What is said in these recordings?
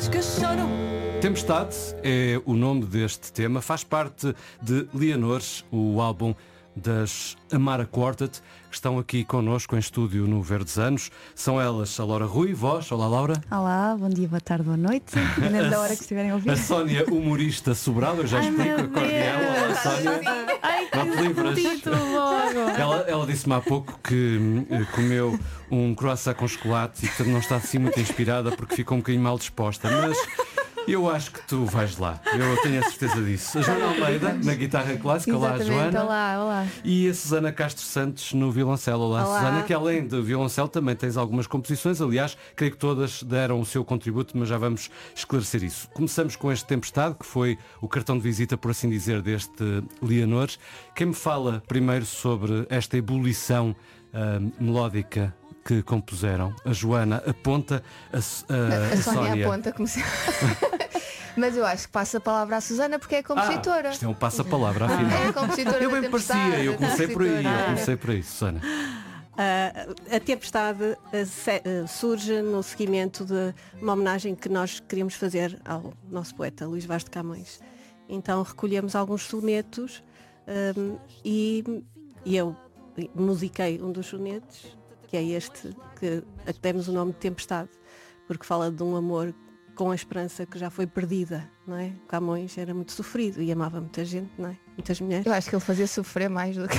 pessoas que choram. Tempestade é o nome deste tema, faz parte de Leonores, o álbum das Amara Quartet, que estão aqui connosco em estúdio no Verdes Anos. São elas a Laura Rui, voz. Olá, Laura. Olá, bom dia, boa tarde, boa noite, dependendo da hora que estiverem a ouvir. A Sónia, humorista sobrada, eu já explico a cordial. Olá, Sónia. Ai, Não te livras. Ela disse-me há pouco que comeu um croissant com chocolate e que não está assim muito inspirada porque ficou um bocadinho mal disposta, mas eu acho que tu vais lá, eu tenho a certeza disso. A Joana Almeida na guitarra clássica. Olá, Joana. Olá. E a Susana Castro Santos no violoncelo. Olá, Susana, que além do violoncelo também tens algumas composições. Aliás, creio que todas deram o seu contributo, mas já vamos esclarecer isso. Começamos com este Tempestade, que foi o cartão de visita, por assim dizer, deste Leonores. Quem me fala primeiro sobre esta ebulição melódica que compuseram? A Joana aponta, a Sónia aponta como se... Mas eu acho que passa a palavra à Susana porque é compositora. Isto é um passa-palavra, afinal. É a compositora. Eu bem parecia, eu comecei por aí, Susana. A Tempestade surge no seguimento de uma homenagem que nós queríamos fazer ao nosso poeta Luís Vaz de Camões. Então recolhemos alguns sonetos e eu musiquei um dos sonetos, que é este, a que demos o nome de Tempestade, porque fala de um amor com a esperança que já foi perdida, não é? Camões era muito sofrido e amava muita gente, não é? Muitas mulheres. Eu acho que ele fazia sofrer mais do que...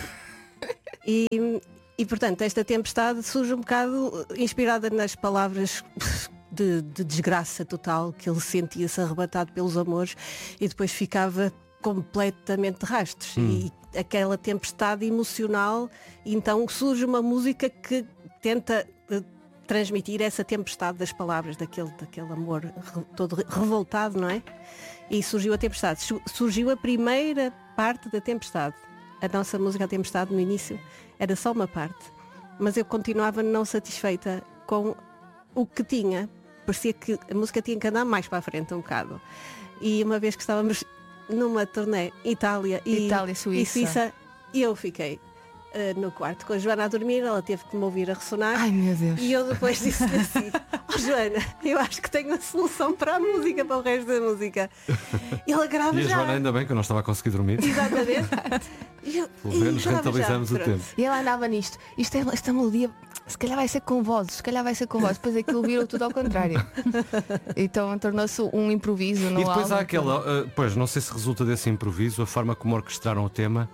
E portanto, esta Tempestade surge um bocado inspirada nas palavras de desgraça total, que ele sentia-se arrebatado pelos amores e depois ficava completamente de rastros. E aquela tempestade emocional, então surge uma música que tenta transmitir essa tempestade das palavras, daquele amor todo revoltado, não é? E surgiu a Tempestade. Surgiu a primeira parte da Tempestade. A nossa música, a Tempestade, no início, era só uma parte. Mas eu continuava não satisfeita com o que tinha. Parecia que a música tinha que andar mais para a frente um bocado. E uma vez que estávamos numa turnê Itália e Suíça, eu fiquei no quarto com a Joana a dormir, ela teve que me ouvir a ressonar. Ai, meu Deus. E eu depois disse-lhe assim: Joana, eu acho que tenho a solução para a música, para o resto da música. E ela grava já. E a Joana, ainda bem que eu não estava a conseguir dormir. Exatamente. Pelo menos rentabilizamos o tempo. E ela andava nisto. Esta melodia, se calhar vai ser com vozes, depois aquilo virou tudo ao contrário. Então tornou-se um improviso no álbum. E depois há aquela, pois não sei se resulta desse improviso, a forma como orquestraram o tema,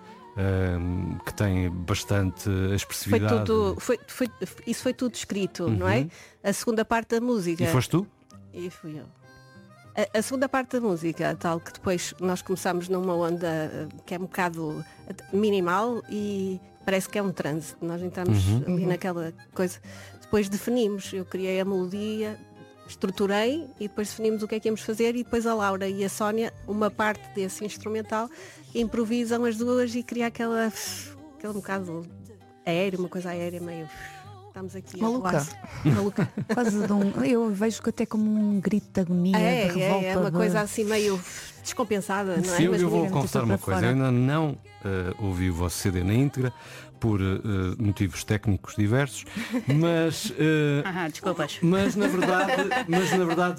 que tem bastante expressividade. Isso foi tudo escrito, não é? A segunda parte da música. E foste tu? E fui eu. A segunda parte da música, tal que depois nós começamos numa onda que é um bocado minimal e parece que é um transe. Nós entramos ali naquela coisa. Depois definimos, eu criei a melodia, estruturei e depois definimos o que é que íamos fazer e depois a Laura e a Sónia, uma parte desse instrumental, improvisam as duas e cria aquele um bocado aéreo, uma coisa aérea meio... Estamos aqui maluca. Quase eu vejo que até como um grito de agonia, de revolta. É uma coisa assim meio descompensada, não é? Sim, eu vou confessar uma coisa, eu ainda não ouvi o vosso CD na íntegra por motivos técnicos diversos, mas desculpas. Mas na verdade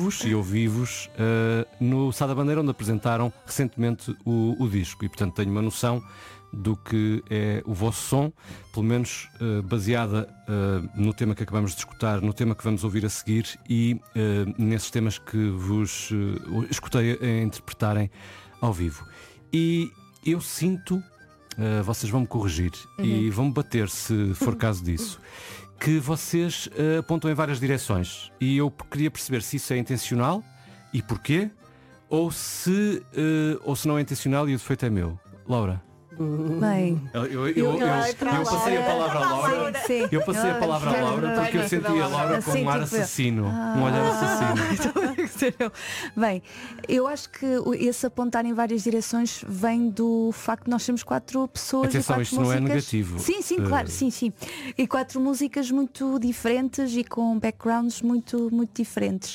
vi-vos no Sá da Bandeira, onde apresentaram recentemente o disco, e portanto tenho uma noção do que é o vosso som, pelo menos baseada no tema que acabamos de escutar, no tema que vamos ouvir a seguir e nesses temas que vos escutei a interpretarem ao vivo. E eu sinto, vocês vão me corrigir e vão me bater se for caso disso, que vocês apontam em várias direções e eu queria perceber se isso é intencional e porquê, ou se não é intencional e o defeito é meu. Laura? Bem, eu passei a palavra à Laura. Eu passei a palavra à Laura porque eu senti a Laura com um ar assassino, um olhar assassino. Bem, eu acho que esse apontar em várias direções vem do facto de nós sermos 4 pessoas. Atenção, e 4 isto músicas... não é negativo. Sim, claro, sim. E 4 músicas muito diferentes e com backgrounds muito diferentes.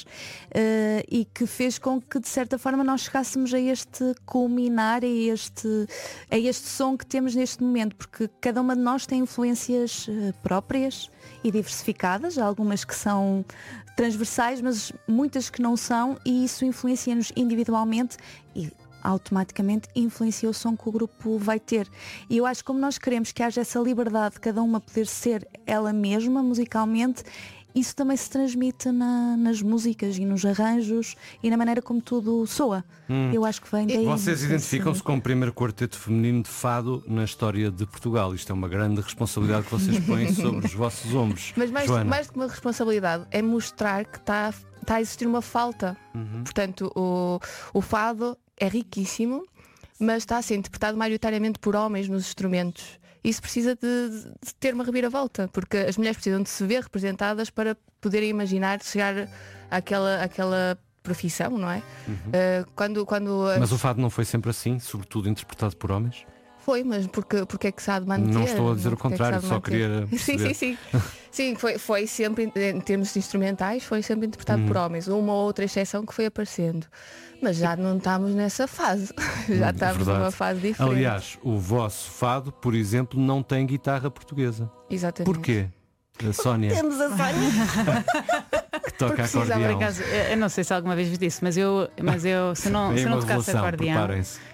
E que fez com que, de certa forma, nós chegássemos a este culminar, a este este som que temos neste momento, porque cada uma de nós tem influências próprias e diversificadas, algumas que são transversais, mas muitas que não são, e isso influencia-nos individualmente e automaticamente influencia o som que o grupo vai ter. E eu acho que como nós queremos que haja essa liberdade de cada uma poder ser ela mesma musicalmente, isso também se transmite nas músicas e nos arranjos e na maneira como tudo soa. Eu acho que vem daí. Vocês identificam-se como o primeiro quarteto feminino de fado na história de Portugal. Isto é uma grande responsabilidade que vocês põem sobre os vossos ombros. Mas mais do que uma responsabilidade é mostrar que está a existir uma falta. Portanto, o fado é riquíssimo, mas está a ser interpretado maioritariamente por homens nos instrumentos. Isso precisa de ter uma reviravolta, porque as mulheres precisam de se ver representadas para poderem imaginar chegar àquela profissão, não é? Mas o fado não foi sempre assim, sobretudo interpretado por homens? Foi, mas porque é que se há de manter? Não estou a dizer o contrário, só queria perceber. Sim. Sim, foi sempre, em termos instrumentais, foi sempre interpretado por homens. Uma ou outra exceção que foi aparecendo. Mas já não estamos nessa fase. Já estamos numa fase diferente. Aliás, o vosso fado, por exemplo, não tem guitarra portuguesa. Exatamente. Porquê? A Sónia, Temos a Sónia. que toca acordeão. Por acaso, eu não sei se alguma vez vos disse, mas eu se não tocasse acordeão,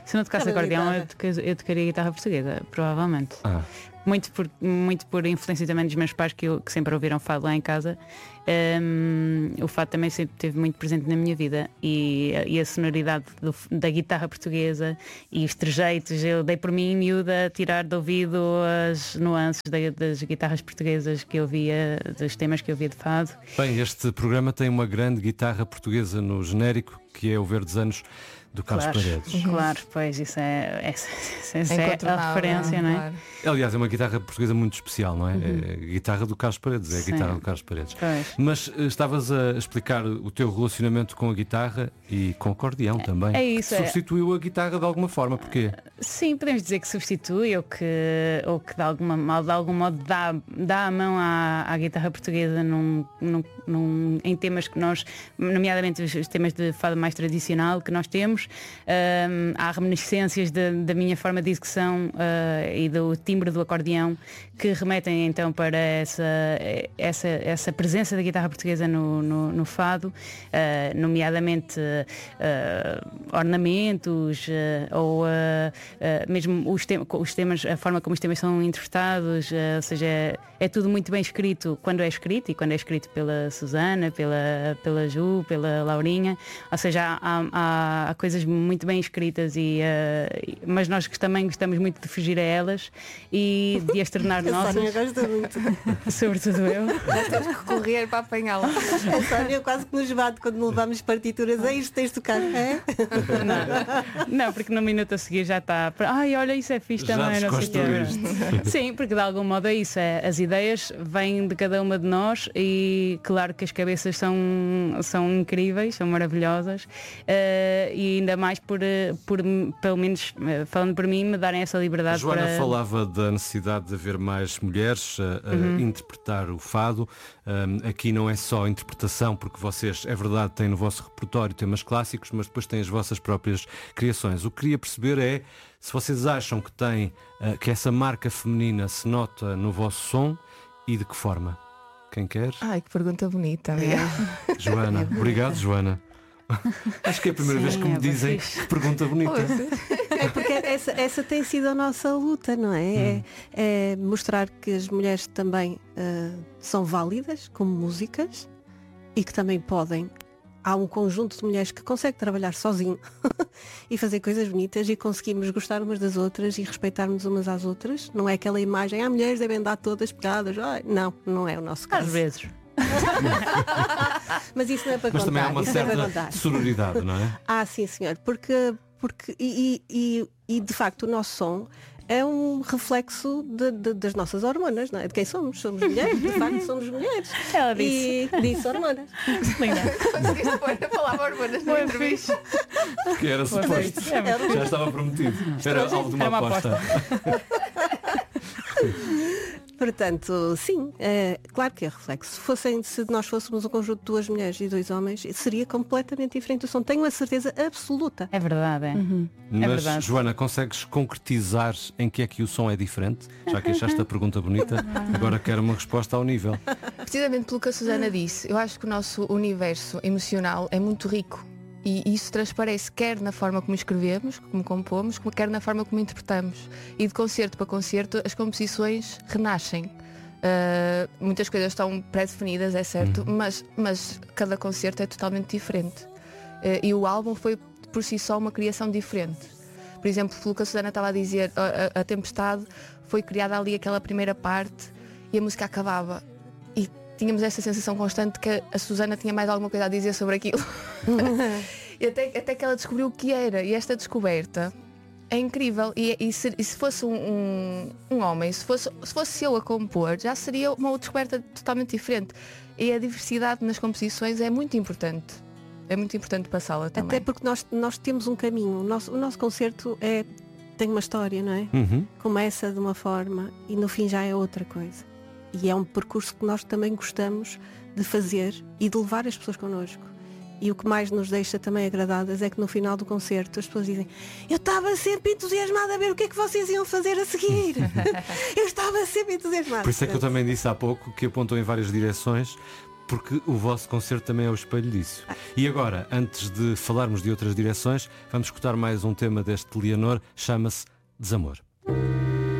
eu tocaria guitarra portuguesa, provavelmente. Muito por influência também dos meus pais que sempre ouviram fado lá em casa. O fado também sempre esteve muito presente na minha vida e a sonoridade da guitarra portuguesa e os trejeitos. Eu dei por mim miúda a tirar de ouvido as nuances das guitarras portuguesas que eu via, dos temas que eu via de fado. Bem, este programa tem uma grande guitarra portuguesa no genérico, que é o Verdes Anos do Carlos Paredes. Claro, pois isso é a referência, não é? Claro. Aliás, é uma guitarra portuguesa muito especial, não é? É a guitarra do Carlos Paredes, é a guitarra do Carlos Paredes. Pois. Mas estavas a explicar o teu relacionamento com a guitarra e com o acordeão também. É isso. Substituiu a guitarra de alguma forma, porquê? Sim, podemos dizer que substitui ou que de algum modo dá a mão à guitarra portuguesa em temas que nós, nomeadamente os temas de fado mais tradicional que nós temos. Há reminiscências da minha forma de execução e do timbre do acordeão que remetem então para essa presença da guitarra portuguesa no fado, nomeadamente ornamentos ou mesmo os temas, a forma como os temas são interpretados, ou seja, é tudo muito bem escrito quando é escrito e quando é escrito pela Susana, pela Ju, pela Laurinha, ou seja, há coisas muito bem escritas mas nós também gostamos muito de fugir a elas e de as tornar nossas. A Sónia gosta muito. Sobretudo eu. Nós temos que correr para apanhá-la. A Sónia quase que nos bate quando levamos partituras. É isto, tens de tocar. Não, porque no minuto a seguir já está. Ai, olha, isso é fixe também. Já não sei o quê. Sim, porque de algum modo é isso. As ideias vêm de cada uma de nós e claro que as cabeças são incríveis, são maravilhosas e ainda mais por pelo menos falando por mim, me darem essa liberdade. A Joana falava da necessidade de haver mais mulheres a interpretar o fado. Aqui não é só interpretação, porque vocês, é verdade, têm no vosso repertório temas clássicos, mas depois têm as vossas próprias criações. O que queria perceber é se vocês acham que essa marca feminina se nota no vosso som e de que forma. Quem quer? Ai, que pergunta bonita. Joana, obrigado, Joana. Acho que é a primeira vez que me dizem que pergunta bonita. É porque essa tem sido a nossa luta, não é? É mostrar que as mulheres também são válidas como músicas e que também podem. Há um conjunto de mulheres que consegue trabalhar sozinho e fazer coisas bonitas e conseguimos gostar umas das outras e respeitarmos umas às outras. Não é aquela imagem, mulheres devem andar todas pegadas. Não é o nosso caso. Às vezes. Mas isso não é para Mas contar. também há uma certa sororidade, não é? Sim, senhor. Porque de facto o nosso som é um reflexo das nossas hormonas, não é? De quem somos? Somos mulheres, de facto somos mulheres. Ela disse. E disse hormonas. Conseguiste pôr a palavra hormonas na entrevista. Que era suposto. Já estava prometido. Era algo de uma aposta. Portanto, sim, claro que é reflexo. Se nós fôssemos um conjunto de 2 mulheres e 2 homens, seria completamente diferente o som. Tenho a certeza absoluta. É verdade, é. Mas, É verdade. Joana, consegues concretizar em que é que o som é diferente? Já que achaste a pergunta bonita, agora quero uma resposta ao nível. Precisamente pelo que a Susana disse, eu acho que o nosso universo emocional é muito rico. E isso transparece quer na forma como escrevemos, como compomos, quer na forma como interpretamos. E de concerto para concerto as composições renascem. Muitas coisas estão pré-definidas, é certo, mas cada concerto é totalmente diferente. E o álbum foi por si só uma criação diferente. Por exemplo, pelo que a Susana estava a dizer, a Tempestade foi criada ali aquela primeira parte e a música acabava. E tínhamos essa sensação constante que a Susana tinha mais alguma coisa a dizer sobre aquilo. E até que ela descobriu o que era. E esta descoberta é incrível. E se fosse um homem, se fosse eu a compor, já seria uma descoberta totalmente diferente. E a diversidade nas composições é muito importante. É muito importante passá-la também. Até porque nós temos um caminho. O nosso concerto tem uma história, não é? Começa de uma forma e no fim já é outra coisa. E é um percurso que nós também gostamos de fazer e de levar as pessoas connosco. E o que mais nos deixa também agradadas é que no final do concerto as pessoas dizem: eu estava sempre entusiasmada a ver o que é que vocês iam fazer a seguir. Eu estava sempre entusiasmada. Por isso é que eu também disse há pouco que apontou em várias direções, porque o vosso concerto também é o espelho disso. E agora, antes de falarmos de outras direções, vamos escutar mais um tema deste Leonor, chama-se Desamor.